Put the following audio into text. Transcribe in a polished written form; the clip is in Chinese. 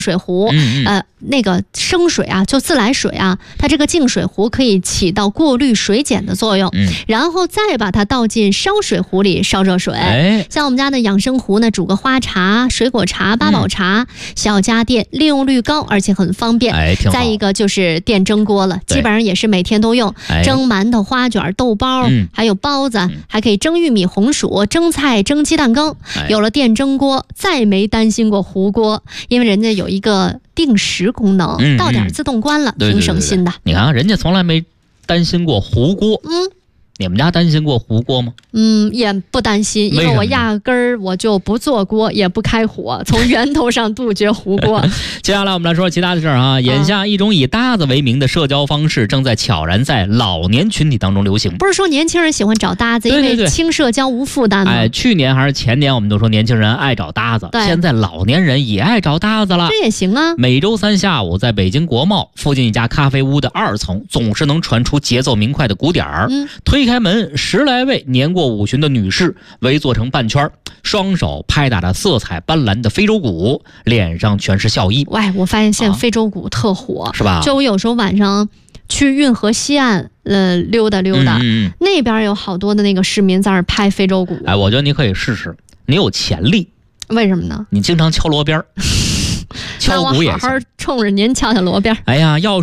水壶，那个生水啊，就自来水啊，它这个净水壶可以起到过滤水碱的作用，然后再把它倒进烧水壶里烧热水。像我们家的养生壶呢，煮个花茶、水果茶、八宝茶，小家电，利用率高，而且很方便。再一个就是电蒸锅了，基本上也是每天都用，蒸馒头、花卷、豆包，还有包子，还可以蒸玉米、红薯、蒸菜、蒸鸡蛋羹。有了电蒸锅，再没担心过糊锅，因为人家有一个定时功能，到点自动关了，挺省心的。 你看，人家从来没担心过糊锅。你们家担心过糊锅吗？ 也不担心，因为我压根儿我就不做锅，也不开火，从源头上杜绝糊锅。 接下来我们来说其他的事儿啊。眼下一种以搭子为名的社交方式正在悄然在老年群体当中流行。 不是说年轻人喜欢找搭子，因为轻社交无负担吗？ 去年还是前年我们都说年轻人爱找搭子，现在老年人也爱找搭子了。 这也行啊。 每周三下午在北京国贸附近一家咖啡屋的2层，总是能传出节奏明快的鼓点儿。推开门，10来位年过50的女士围坐成半圈，双手拍打着色彩斑斓的非洲鼓，脸上全是笑意。 喂，我发现现在非洲鼓特火， 是吧？ 就我有时候晚上去运河西岸溜达溜达，那边有好多的那个市民在那拍非洲鼓。 我觉得你可以试试，你有潜力。 为什么呢？ 你经常敲锣边敲鼓也行。 那我好好冲着您敲敲锣边。 哎呀，要